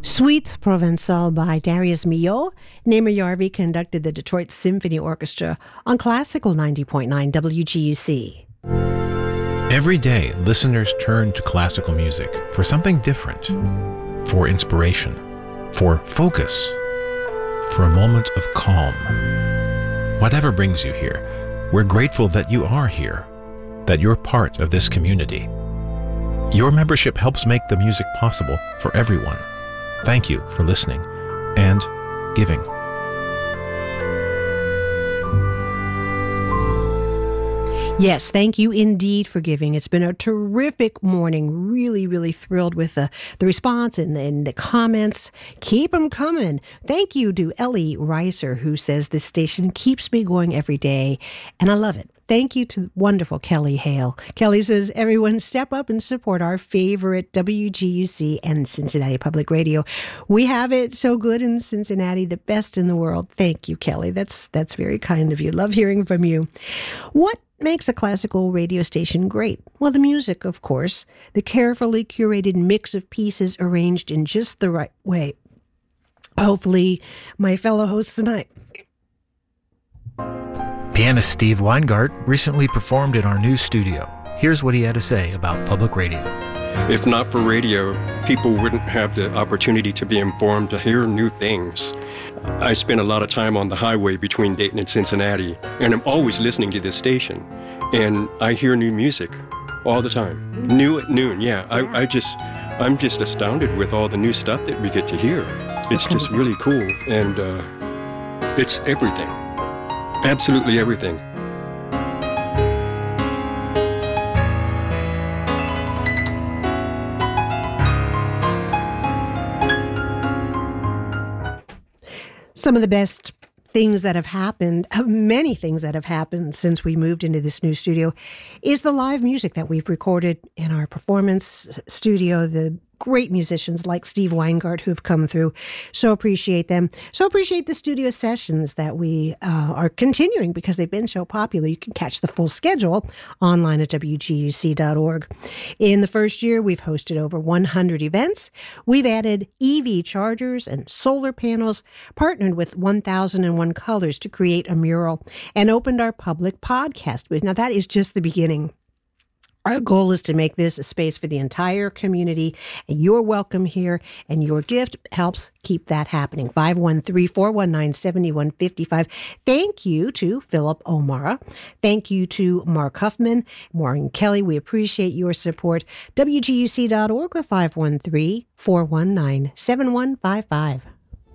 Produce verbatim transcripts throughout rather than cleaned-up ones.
Suite Provençale by Darius Milhaud. Namer Yarvi conducted the Detroit Symphony Orchestra on Classical ninety point nine W G U C. Every day, listeners turn to classical music for something different, for inspiration, for focus, for a moment of calm. Whatever brings you here, we're grateful that you are here, that you're part of this community. Your membership helps make the music possible for everyone. Thank you for listening and giving. Yes, thank you indeed for giving. It's been a terrific morning. Really, really thrilled with the, the response and, and the comments. Keep them coming. Thank you to Ellie Reiser, who says this station keeps me going every day, and I love it. Thank you to wonderful Kelly Hale. Kelly says, everyone step up and support our favorite W G U C and Cincinnati Public Radio. We have it so good in Cincinnati, the best in the world. Thank you, Kelly. That's that's very kind of you. Love hearing from you. What makes a classical radio station great? Well, the music, of course. The carefully curated mix of pieces arranged in just the right way. Hopefully, my fellow hosts tonight. Pianist Steve Weingart recently performed in our new studio. Here's what he had to say about public radio. If not for radio, people wouldn't have the opportunity to be informed, to hear new things. I spend a lot of time on the highway between Dayton and Cincinnati, and I'm always listening to this station. And I hear new music all the time. New at noon, yeah. I, I just, I'm just astounded with all the new stuff that we get to hear. It's just really cool, and uh, it's everything. Absolutely everything. Some of the best things that have happened, many things that have happened since we moved into this new studio, is the live music that we've recorded in our performance studio, the great musicians like Steve Weingart who've come through. So appreciate them. So appreciate the studio sessions that we uh, are continuing because they've been so popular. You can catch the full schedule online at W G U C dot org. In the first year, we've hosted over one hundred events. We've added E V chargers and solar panels, partnered with one thousand one Colors to create a mural, and opened our public podcast booth. Now, that is just the beginning. Our goal is to make this a space for the entire community, and you're welcome here, and your gift helps keep that happening. five one three, four one nine, seven one five five. Thank you to Philip O'Mara. Thank you to Mark Huffman, Maureen Kelly. We appreciate your support. W G U C dot org or five one three, four one nine, seven one five five.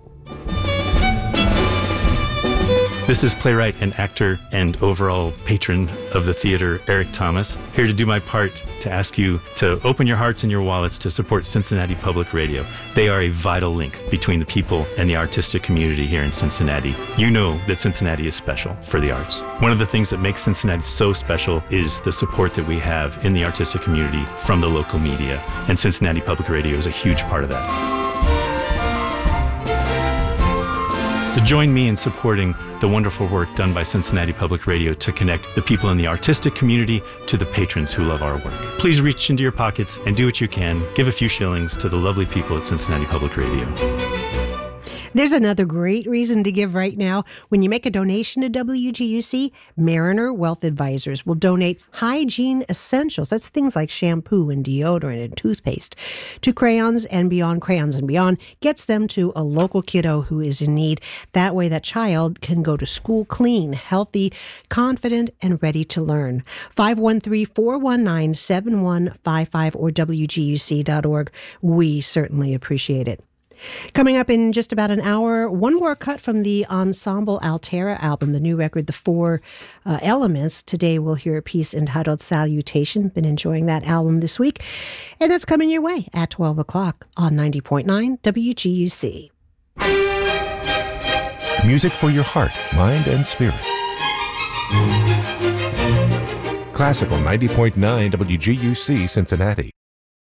This is playwright and actor and overall patron of the theater, Eric Thomas, here to do my part to ask you to open your hearts and your wallets to support Cincinnati Public Radio. They are a vital link between the people and the artistic community here in Cincinnati. You know that Cincinnati is special for the arts. One of the things that makes Cincinnati so special is the support that we have in the artistic community from the local media, and Cincinnati Public Radio is a huge part of that. So join me in supporting the wonderful work done by Cincinnati Public Radio to connect the people in the artistic community to the patrons who love our work. Please reach into your pockets and do what you can. Give a few shillings to the lovely people at Cincinnati Public Radio. There's another great reason to give right now. When you make a donation to W G U C, Mariner Wealth Advisors will donate hygiene essentials. That's things like shampoo and deodorant and toothpaste to Crayons and Beyond. Crayons and Beyond gets them to a local kiddo who is in need. That way that child can go to school clean, healthy, confident, and ready to learn. five one three, four one nine, seven one five five or W G U C dot org. We certainly appreciate it. Coming up in just about an hour, one more cut from the Ensemble Altera album, the new record, The Four uh, Elements. Today we'll hear a piece entitled Salutation. Been enjoying that album this week. And that's coming your way at twelve o'clock on ninety point nine W G U C. Music for your heart, mind, and spirit. Classical ninety point nine W G U C Cincinnati.